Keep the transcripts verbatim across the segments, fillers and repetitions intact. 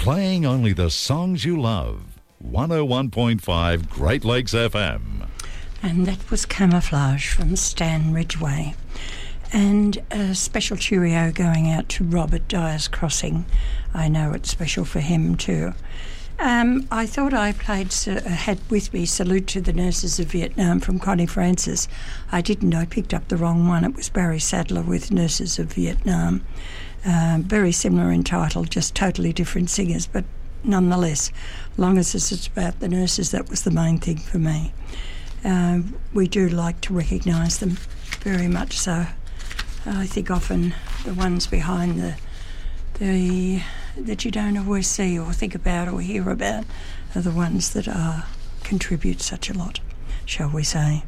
Playing only the songs you love. one oh one point five Great Lakes F M. And that was Camouflage from Stan Ridgway. And a special cheerio going out to Robert Dyer's Crossing. I know it's special for him too. Um, I thought I played, uh, had with me Salute to the Nurses of Vietnam from Connie Francis. I didn't, I picked up the wrong one. It was Barry Sadler with Nurses of Vietnam. Uh, very similar in title, just totally different singers, but nonetheless, long as it's about the nurses, that was the main thing for me. Uh, we do like to recognise them, very much so. I think often the ones behind the the that you don't always see or think about or hear about are the ones that are contribute such a lot, shall we say.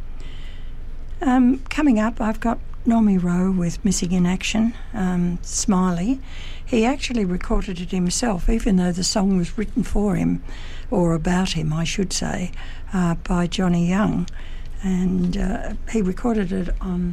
Um, coming up, I've got Normie Rowe with Missing in Action, um, Smiley. He actually recorded it himself, even though the song was written for him, or about him, I should say, uh, by Johnny Young. And uh, he recorded it on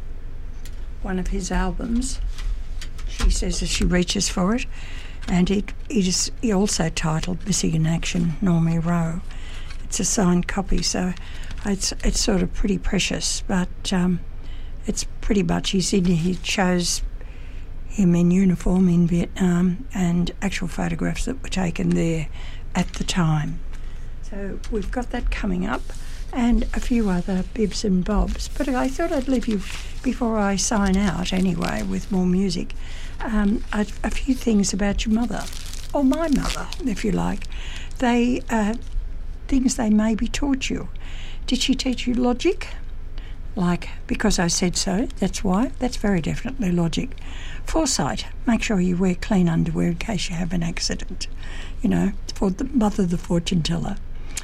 one of his albums, She Says As She Reaches For It, and it, it is he also titled Missing in Action, Normie Rowe. It's a signed copy, so it's it's sort of pretty precious, but um, it's pretty much, he's in, he shows him in uniform in Vietnam and actual photographs that were taken there at the time. So we've got that coming up, and a few other bibs and bobs. But I thought I'd leave you, before I sign out anyway, with more music, um, a, a few things about your mother, or my mother, if you like. They, uh, things they maybe taught you. Did she teach you logic? Like, because I said so, that's why. That's very definitely logic. Foresight, make sure you wear clean underwear in case you have an accident. You know, for the mother, the fortune teller.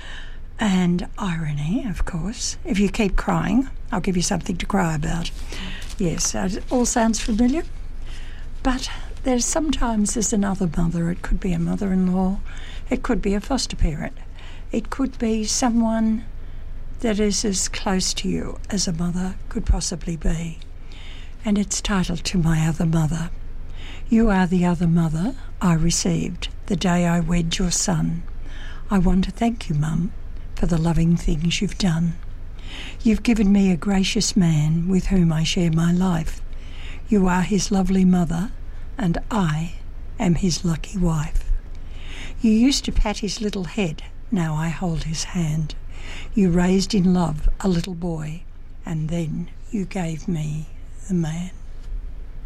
And irony, of course. If you keep crying, I'll give you something to cry about. Yes, it all sounds familiar. But there's sometimes there's another mother. It could be a mother-in-law. It could be a foster parent. It could be someone that is as close to you as a mother could possibly be. And it's titled To My Other Mother. You are the other mother I received the day I wed your son. I want to thank you, Mum, for the loving things you've done. You've given me a gracious man with whom I share my life. You are his lovely mother, and I am his lucky wife. You used to pat his little head, now I hold his hand. You raised in love a little boy, and then you gave me the man.